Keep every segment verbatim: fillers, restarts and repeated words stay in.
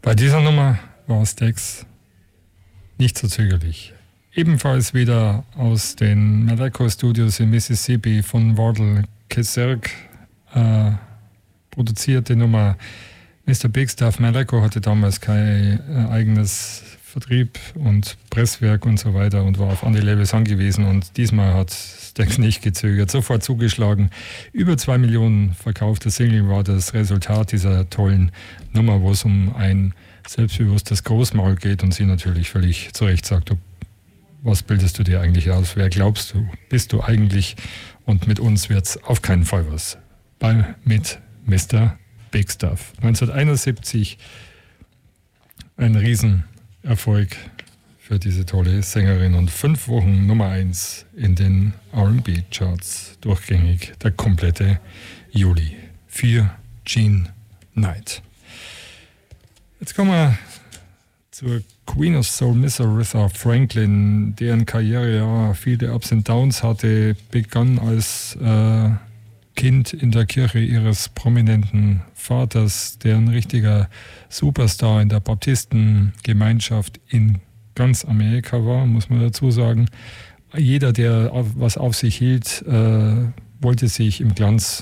Bei dieser Nummer war Stax nicht so zögerlich. Ebenfalls wieder aus den Malaco Studios in Mississippi von Wardell Keserk äh, produzierte Nummer. Mister Big Stuff. Malaco hatte damals kein äh, eigenes Vertrieb und Presswerk und so weiter und war auf andere Labels angewiesen, und diesmal hat Stax nicht gezögert, sofort zugeschlagen. Über zwei Millionen verkaufte Single war das Resultat dieser tollen Nummer, wo es um ein selbstbewusstes Großmaul geht und sie natürlich völlig zu Recht sagt, du, was bildest du dir eigentlich aus? Wer glaubst du? Bist du eigentlich? Und mit uns wird es auf keinen Fall was. Bei mit Mister Big Stuff. neunzehnhunderteinundsiebzig ein Riesenerfolg für diese tolle Sängerin und fünf Wochen Nummer eins in den R and B-Charts durchgängig, der komplette Juli für Jean Knight. Jetzt kommen wir zur Queen of Soul, Miss Aretha Franklin, deren Karriere ja viele Ups und Downs hatte, begann als äh, Kind in der Kirche ihres prominenten Vaters, der ein richtiger Superstar in der Baptistengemeinschaft in ganz Amerika war, muss man dazu sagen. Jeder, der auf, was auf sich hielt, äh, wollte sich im Glanz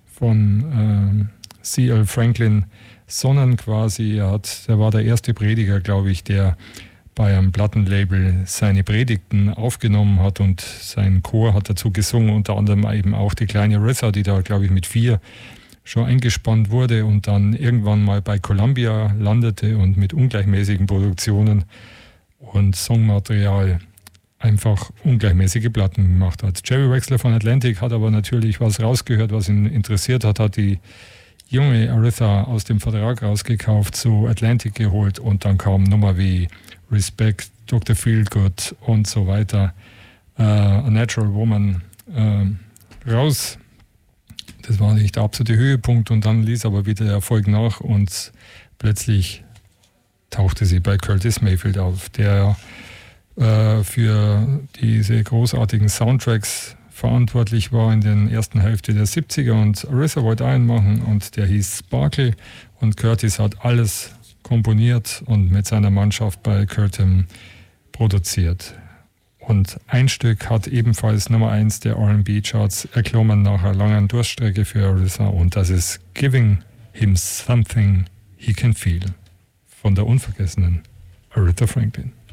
von äh, C L Franklin sonnen quasi. Er hat, der war der erste Prediger, glaube ich, der bei einem Plattenlabel seine Predigten aufgenommen hat, und sein Chor hat dazu gesungen, unter anderem eben auch die kleine Aretha, die da, glaube ich, mit vier schon eingespannt wurde und dann irgendwann mal bei Columbia landete und mit ungleichmäßigen Produktionen und Songmaterial einfach ungleichmäßige Platten gemacht hat. Jerry Wexler von Atlantic hat aber natürlich was rausgehört, was ihn interessiert hat, hat die junge Aretha aus dem Vertrag rausgekauft, zu Atlantic geholt, und dann kam Nummer wie Respect, Doktor Feelgood und so weiter, uh, A Natural Woman uh, raus. Das war nicht der absolute Höhepunkt, und dann ließ aber wieder der Erfolg nach und plötzlich tauchte sie bei Curtis Mayfield auf, der uh, für diese großartigen Soundtracks verantwortlich war in den ersten Hälfte der siebziger, und Aretha wollte einen machen und der hieß Sparkle, und Curtis hat alles komponiert und mit seiner Mannschaft bei Curtin produziert. Und ein Stück hat ebenfalls Nummer eins der R and B-Charts erklommen nach einer langen Durststrecke für Aretha, und das ist Giving Him Something He Can Feel von der unvergessenen Aretha Franklin.